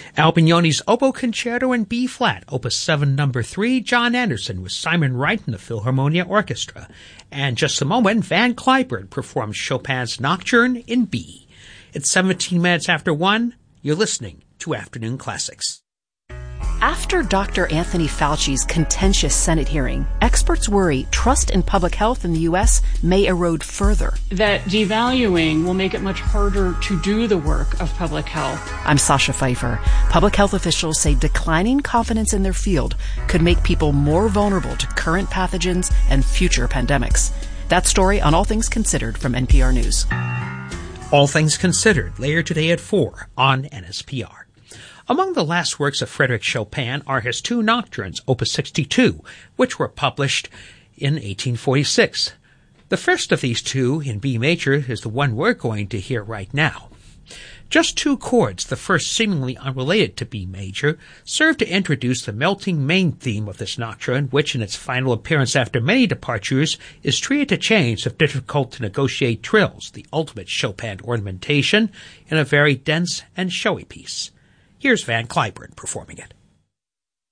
Albinoni's Oboe Concerto in B-flat, Opus 7, Number 3, John Anderson with Simon Wright and the Philharmonia Orchestra. And just a moment, Van Cliburn performs Chopin's Nocturne in B. It's 17 minutes after 1. You're listening to Afternoon Classics. After Dr. Anthony Fauci's contentious Senate hearing, experts worry trust in public health in the U.S. may erode further. That devaluing will make it much harder to do the work of public health. I'm Sasha Pfeiffer. Public health officials say declining confidence in their field could make people more vulnerable to current pathogens and future pandemics. That story on All Things Considered from NPR News. All Things Considered, later today at 4 on NSPR. Among the last works of Frédéric Chopin are his two nocturnes, Opus 62, which were published in 1846. The first of these two, in B major, is the one we're going to hear right now. Just two chords, the first seemingly unrelated to B major, serve to introduce the melting main theme of this nocturne, which in its final appearance after many departures is treated to change of difficult-to-negotiate trills, the ultimate Chopin ornamentation, in a very dense and showy piece. Here's Van Cliburn performing it.